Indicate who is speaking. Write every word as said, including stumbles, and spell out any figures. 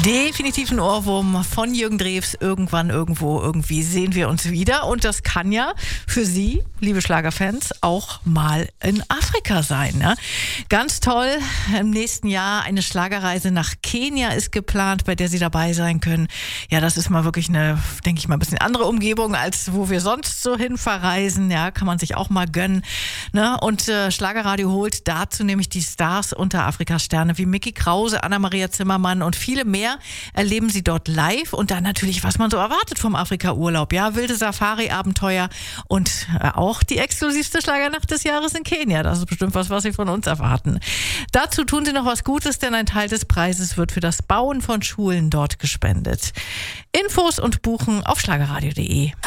Speaker 1: Definitiv ein Ohrwurm von Jürgen Drews. Irgendwann, irgendwo, irgendwie sehen wir uns wieder. Und das kann ja für Sie, liebe Schlagerfans, auch mal in Afrika sein. Ne? Ganz toll. Im nächsten Jahr eine Schlagerreise nach Kenia ist geplant, bei der Sie dabei sein können. Ja, das ist mal wirklich eine, denke ich mal, ein bisschen andere Umgebung, als wo wir sonst so hin verreisen. Ja, kann man sich auch mal gönnen. Ne? Und äh, Schlagerradio holt dazu nämlich die Stars unter Afrikas Sterne wie Micky Krause, Anna-Maria Zimmermann und viele mehr erleben Sie dort live und dann natürlich, was man so erwartet vom Afrika-Urlaub. Ja, wilde Safari-Abenteuer und äh, auch die exklusivste Schlagernacht des Jahres in Kenia. Das ist bestimmt was, was Sie von uns erwarten. Dazu tun Sie noch was Gutes, denn ein Teil des Preises wird für das Bauen von Schulen dort gespendet. Infos und Buchen auf schlagerradio punkt de.